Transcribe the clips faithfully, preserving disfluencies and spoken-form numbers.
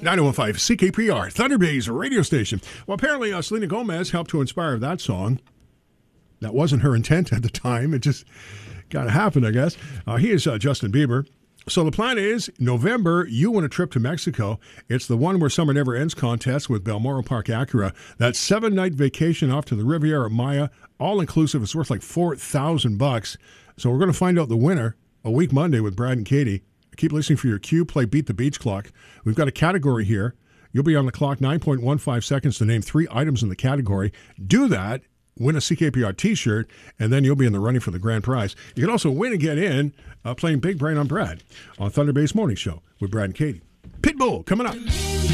nine oh one five C K P R, Thunder Bay's radio station. Well, apparently uh, Selena Gomez helped to inspire that song. That wasn't her intent at the time. It just got to happen, I guess. Uh, he is uh, Justin Bieber. So the plan is November, you win a trip to Mexico. It's the One Where Summer Never Ends contest with Balmoral Park Acura. That seven-night vacation off to the Riviera Maya, all-inclusive. It's worth like four thousand bucks. So we're going to find out the winner a week Monday with Brad and Katie. Keep listening for your cue. Play Beat the Beach Clock. We've got a category here. You'll be on the clock nine point one five seconds to name three items in the category. Do that, win a C K P R t-shirt, and then you'll be in the running for the grand prize. You can also win and get in uh, playing Big Brain on Brad on Thunder Bay's Morning Show with Brad and Katie. Pitbull coming up.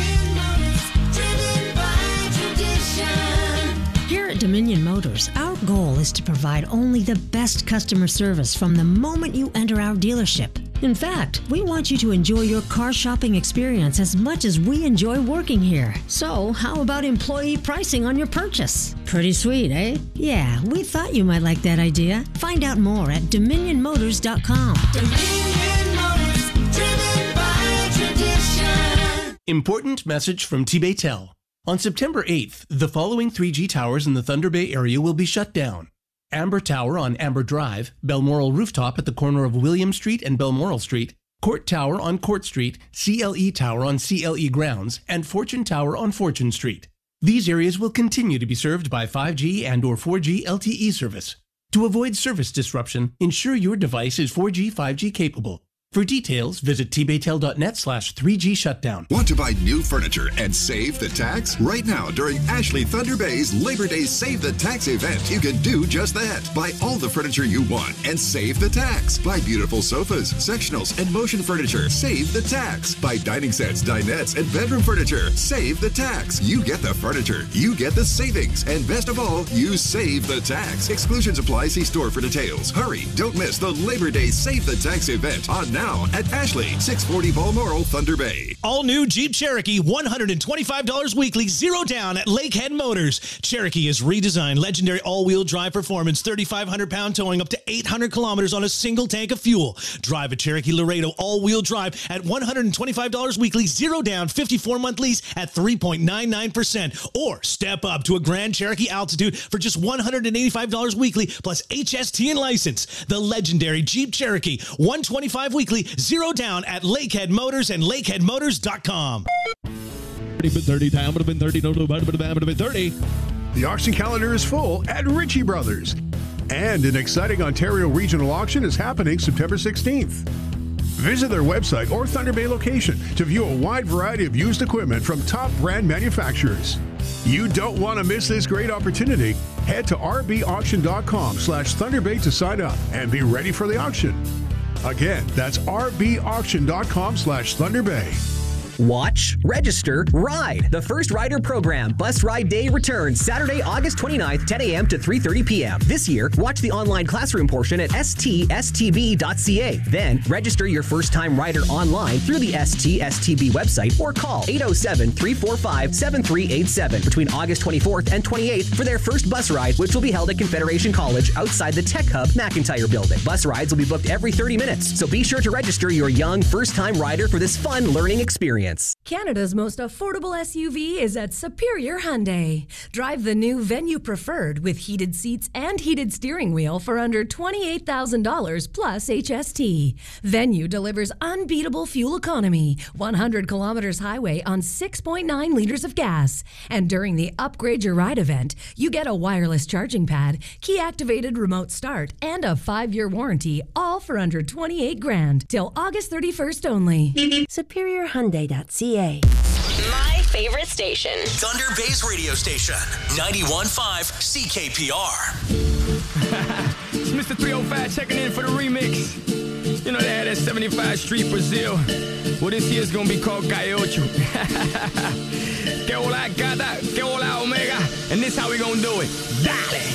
Here at Dominion Motors, our goal is to provide only the best customer service from the moment you enter our dealership. In fact, we want you to enjoy your car shopping experience as much as we enjoy working here. So, how about employee pricing on your purchase? Pretty sweet, eh? Yeah, we thought you might like that idea. Find out more at Dominion Motors dot com. Dominion Motors, driven by tradition. Important message from T-Baytel. On September eighth, the following three G towers in the Thunder Bay area will be shut down. Amber Tower on Amber Drive, Balmoral Rooftop at the corner of William Street and Balmoral Street, Court Tower on Court Street, C L E Tower on C L E Grounds, and Fortune Tower on Fortune Street. These areas will continue to be served by five G and or four G L T E service. To avoid service disruption, ensure your device is four G, five G capable. For details, visit tbaytel.net slash 3G shutdown. Want to buy new furniture and save the tax? Right now, during Ashley Thunder Bay's Labor Day Save the Tax event, you can do just that. Buy all the furniture you want and save the tax. Buy beautiful sofas, sectionals, and motion furniture. Save the tax. Buy dining sets, dinettes, and bedroom furniture. Save the tax. You get the furniture. You get the savings. And best of all, you save the tax. Exclusions apply. See store for details. Hurry. Don't miss the Labor Day Save the Tax event on now. Now at Ashley, six forty Balmoral, Thunder Bay. All new Jeep Cherokee, one hundred twenty-five dollars weekly, zero down at Lakehead Motors. Cherokee is redesigned, legendary all-wheel drive performance, thirty-five hundred pound towing, up to eight hundred kilometers on a single tank of fuel. Drive a Cherokee Laredo all-wheel drive at one hundred twenty-five dollars weekly, zero down, fifty-four month lease at three point nine nine percent. Or step up to a Grand Cherokee Altitude for just one hundred eighty-five dollars weekly, plus H S T and license. The legendary Jeep Cherokee, one hundred twenty-five weekly, zero down at Lakehead Motors and lakehead motors dot com. thirty, time would have been thirty, no, no, would have been thirty. The auction calendar is full at Ritchie Brothers. And an exciting Ontario regional auction is happening September sixteenth. Visit their website or Thunder Bay location to view a wide variety of used equipment from top brand manufacturers. You don't want to miss this great opportunity. Head to rbauction.com slash Thunder Bay to sign up and be ready for the auction. Again, that's rbauction.com slash Thunder Bay. Watch, register, ride. The First Rider program, Bus Ride Day, returns Saturday, August twenty-ninth, ten a.m. to three thirty p.m. This year, watch the online classroom portion at s t s t b dot c a. Then, register your first-time rider online through the S T S T B website or call eight oh seven, three four five, seven three eight seven between August twenty-fourth and twenty-eighth for their first bus ride, which will be held at Confederation College outside the Tech Hub McIntyre building. Bus rides will be booked every thirty minutes, so be sure to register your young first-time rider for this fun learning experience. Canada's most affordable S U V is at Superior Hyundai. Drive the new Venue Preferred with heated seats and heated steering wheel for under twenty-eight thousand dollars plus H S T. Venue delivers unbeatable fuel economy, one hundred kilometers highway on six point nine liters of gas. And during the Upgrade Your Ride event, you get a wireless charging pad, key-activated remote start, and a five-year warranty, all for under twenty-eight grand till August thirty-first only. Superior Hyundai dot C A. My favorite station. Thunder Bay's radio station, ninety-one point five C K P R. It's Mister three oh five checking in for the remix. You know they had that seventy-five Street Brazil. Well, this year's gonna be called Calle Ocho. Que hola gata, que hola omega. And this how we gonna do it. Dale!